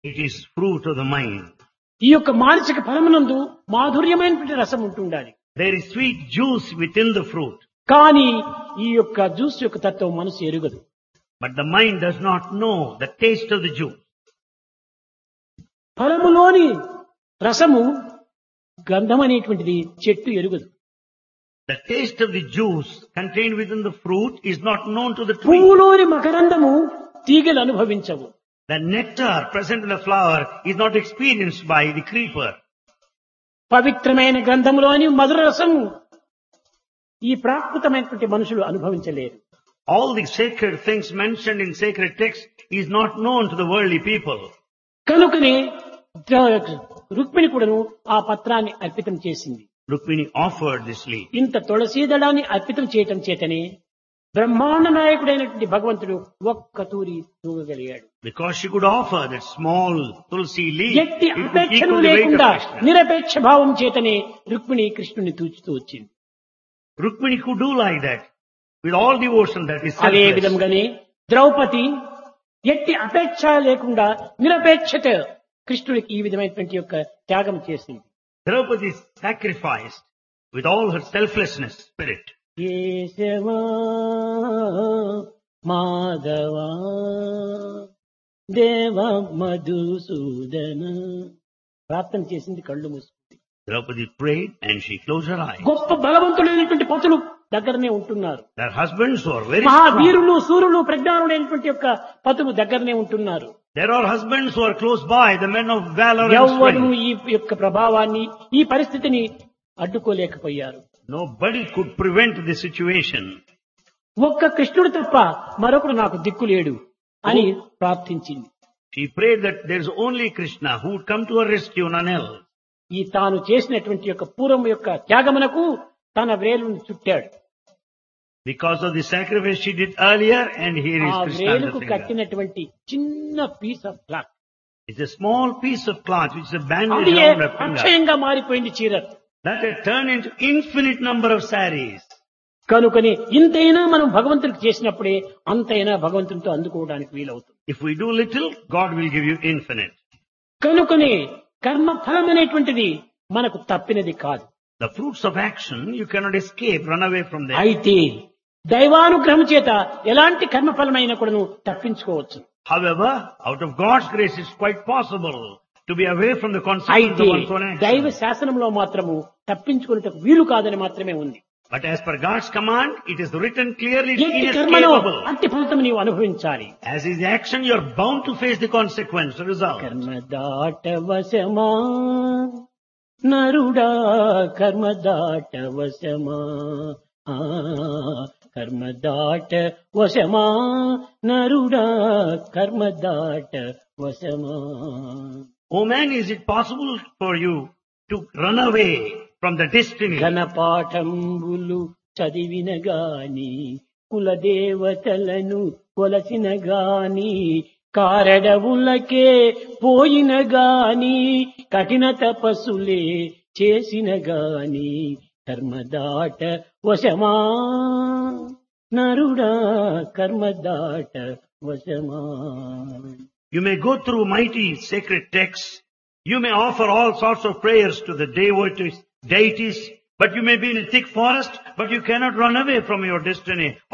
It is fruit of the mind. ఈ యొక్క మానసిక ఫలమునందు మాధుర్యమైనటువంటి రసం ఉంటుండాలి. There is sweet juice within the fruit. కానీ ఈ యొక్క జ్యూస్ యొక్క తత్వం మనసు ఎరుగదు. But the mind does not know the taste of the juice. ఫలములోని రసము గంధం అనేటువంటిది చెట్టు ఎరుగదు. The taste of the juice contained within the fruit is not known to the tree. పువ్వులోని మకరందము తీగలు అనుభవించవు. The nectar present in the flower is not experienced by the creeper. పవిత్రమైన గ్రంథములోని మధుర రసము ఈ ప్రాకృతమైనటువంటి మనుషులు అనుభవించలేరు. All the sacred things mentioned in sacred texts is not known to the worldly people. కనుకనే రుక్మిణి కూడాను ఆ పత్రాన్ని అర్పితం చేసింది. Rukmini offered this leaf. ఇంత తులసీదళాన్ని అర్పితం చేయటం చేతనే బ్రహ్మాండ నాయకుడైనటువంటి భగవంతుడు ఒక్క తూరి తూగగలిగాడు. Because she could offer that small tulsi leaf, ఎట్టి it could అపేక్షను equal the weight లేకుండా of Krishna. నిరపేక్ష భావం చేతనే రుక్మిణి కృష్ణుని తూచుతూ వచ్చింది. Rukmini could do like that with all devotion, that is అదే selfless. విధంగానే ద్రౌపది ఎట్టి అపేక్ష లేకుండా నిరపేక్షత కృష్ణుడికి ఈ విధమైనటువంటి యొక్క త్యాగం చేసింది. Draupadi sacrificed with all her selflessness spirit. Keshava Madhava దేవ మధుసూదన ప్రార్థన చేసింది, కళ్ళు మూసుకుంది. Draupadi prayed and she closed her eyes. గొప్ప బలవంతులైనటువంటి పతులు దగ్గరనే ఉంటున్నారు. Their husbands were very strong. మహావీరులు సూరులు ప్రజ్ఞానులైనటువంటి యొక్క పతులు దగ్గరనే ఉంటున్నారు. There are husbands who are close by, the men of valor and ఎవ్వరూ strength. ఈ యొక్క ప్రభావాన్ని ఈ పరిస్థితిని అడ్డుకోలేకపోయారు. Nobody could prevent the situation. ఒక్క కృష్ణుడు తప్ప మరొకడు నాకు దిక్కు లేడు అని ప్రార్థించింది. She prayed that there is only Krishna who would come to her rescue, none else. ఈ తాను చేసినటువంటి యొక్క పూర్వం యొక్క త్యాగమునకు తన వ్రేలును చుట్టాడు. Because of the sacrifice she did earlier, and here is ఆ Krishna. వ్రేలుకు the finger. కట్టినటువంటి చిన్న piece of cloth It's a small piece of cloth which is a bandage అది around her finger. అక్షయంగా మారిపోయింది చీర. That had turned into infinite number of saris. కనుకని ఇంతైనా మనం భగవంతుడికి చేసినప్పుడే అంతైనా భగవంతునితో అందుకోవడానికి వీలవుతుంది. If we do little, God will give you infinite. కనుకని కర్మ ఫలం అనేటువంటిది మనకు తప్పినది కాదు. The fruits of action, you cannot escape, run away from them. అయితే దైవానుగ్రహం చేత ఎలాంటి కర్మఫలమైన కూడాను తప్పించుకోవచ్చు. However, out of God's grace, it's quite possible to be away from the consequences అయితే of one's own దైవ action. శాసనంలో మాత్రము తప్పించుకునేటకు వీలు కాదని మాత్రమే ఉంది. But as per God's command, it is written clearly, it's ఎట్టి కర్మలో inescapable. అట్టి ఫలితం నీవు అనుభవించాలి. As is the action, you are bound to face the consequence, the result. కర్మ దాటవశమా నరుడా, కర్మ దాటవశమా, కర్మ దాట వశమా నరుడా, కర్మ దాట వశమా. Oh man, is it possible for you to run away from the destiny? ఘనపాఠంబులు చదివిన గాని కులదేవతలను కొలసిన గాని కారడవులకే పోయిన గాని కఠిన తపస్సులే చేసిన గాని కర్మదాట వశమా నరుడా, కర్మదాట వశమా. You may go through mighty sacred texts. You may offer all sorts of prayers to the deities, but you may be in a thick forest, but you cannot run away from your destiny